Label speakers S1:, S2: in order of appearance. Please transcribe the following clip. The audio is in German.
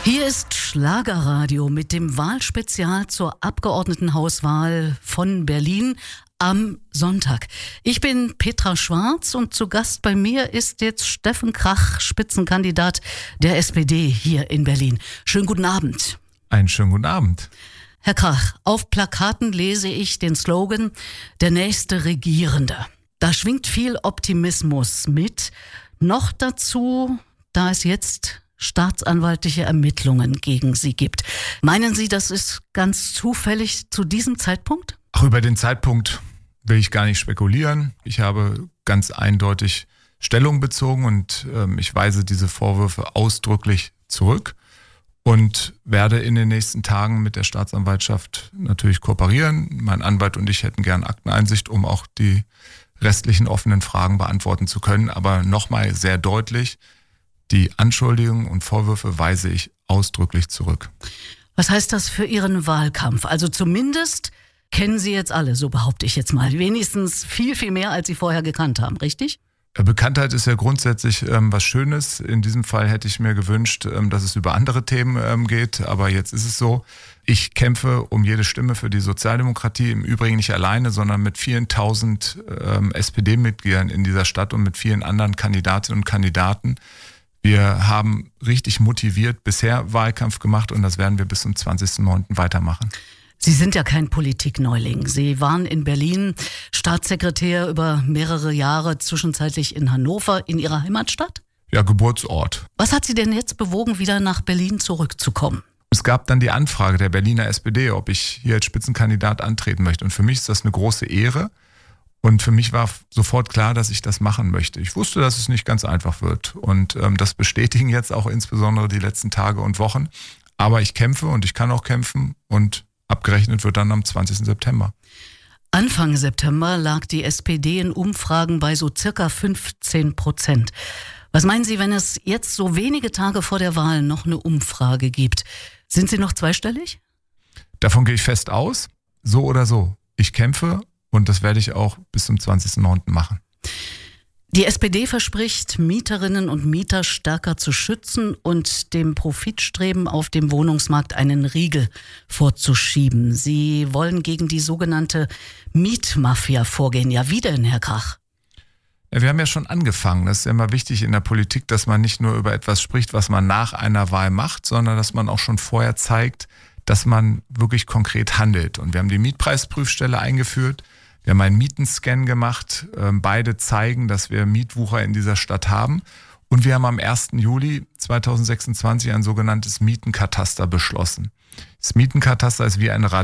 S1: Hier ist Schlagerradio mit dem Wahlspezial zur Abgeordnetenhauswahl von Berlin am Sonntag. Ich bin Petra Schwarz und zu Gast bei mir ist jetzt Steffen Krach, Spitzenkandidat der SPD hier in Berlin. Schönen guten Abend.
S2: Einen schönen guten Abend.
S1: Herr Krach, auf Plakaten lese ich den Slogan „Der nächste Regierende". Da schwingt viel Optimismus mit. Noch dazu, da es jetzt staatsanwaltliche Ermittlungen gegen Sie gibt. Meinen Sie, das ist ganz zufällig zu diesem Zeitpunkt?
S2: Ach, über den Zeitpunkt will ich gar nicht spekulieren. Ich habe ganz eindeutig Stellung bezogen und ich weise diese Vorwürfe ausdrücklich zurück und werde in den nächsten Tagen mit der Staatsanwaltschaft natürlich kooperieren. Mein Anwalt und ich hätten gern Akteneinsicht, um auch die restlichen offenen Fragen beantworten zu können. Aber nochmal sehr deutlich, die Anschuldigungen und Vorwürfe weise ich ausdrücklich zurück.
S1: Was heißt das für Ihren Wahlkampf? Also zumindest kennen Sie jetzt alle, so behaupte ich jetzt mal. Wenigstens viel, viel mehr, als Sie vorher gekannt haben, richtig?
S2: Bekanntheit ist ja grundsätzlich was Schönes. In diesem Fall hätte ich mir gewünscht, dass es über andere Themen geht. Aber jetzt ist es so, ich kämpfe um jede Stimme für die Sozialdemokratie. Im Übrigen nicht alleine, sondern mit vielen tausend SPD-Mitgliedern in dieser Stadt und mit vielen anderen Kandidatinnen und Kandidaten. Wir haben richtig motiviert bisher Wahlkampf gemacht und das werden wir bis zum 20.09. weitermachen.
S1: Sie sind ja kein Politikneuling. Sie waren in Berlin Staatssekretär über mehrere Jahre, zwischenzeitlich in Hannover, in Ihrer Heimatstadt?
S2: Ja, Geburtsort.
S1: Was hat Sie denn jetzt bewogen, wieder nach Berlin zurückzukommen?
S2: Es gab dann die Anfrage der Berliner SPD, ob ich hier als Spitzenkandidat antreten möchte. Und für mich ist das eine große Ehre. Und für mich war sofort klar, dass ich das machen möchte. Ich wusste, dass es nicht ganz einfach wird. Und das bestätigen jetzt auch insbesondere die letzten Tage und Wochen. Aber ich kämpfe und ich kann auch kämpfen und abgerechnet wird dann am 20. September.
S1: Anfang September lag die SPD in Umfragen bei so circa 15%. Was meinen Sie, wenn es jetzt so wenige Tage vor der Wahl noch eine Umfrage gibt? Sind Sie noch zweistellig?
S2: Davon gehe ich fest aus. So oder so. Ich kämpfe. Und das werde ich auch bis zum 20.09. machen.
S1: Die SPD verspricht, Mieterinnen und Mieter stärker zu schützen und dem Profitstreben auf dem Wohnungsmarkt einen Riegel vorzuschieben. Sie wollen gegen die sogenannte Mietmafia vorgehen. Ja, wie denn, Herr Krach?
S2: Ja, wir haben ja schon angefangen. Das ist ja immer wichtig in der Politik, dass man nicht nur über etwas spricht, was man nach einer Wahl macht, sondern dass man auch schon vorher zeigt, dass man wirklich konkret handelt. Und wir haben die Mietpreisprüfstelle eingeführt. Wir haben einen Mietenscan gemacht. Beide zeigen, dass wir Mietwucher in dieser Stadt haben. Und wir haben am 1. Juli 2026 ein sogenanntes Mietenkataster beschlossen. Das Mietenkataster ist wie ein